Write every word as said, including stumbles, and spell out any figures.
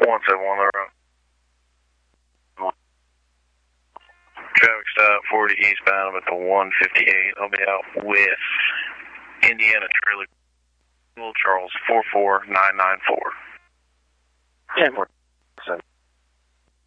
one seven one, they're on. Traffic stop, forty eastbound, I'm at the one fifty-eight. I'll be out with Indiana Trailer, Charles four four nine nine four. ten four.